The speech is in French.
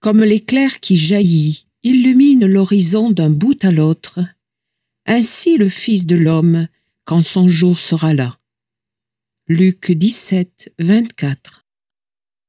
Comme l'éclair qui jaillit, illumine l'horizon d'un bout à l'autre, ainsi le Fils de l'homme, quand son jour sera là. Luc 17, 24.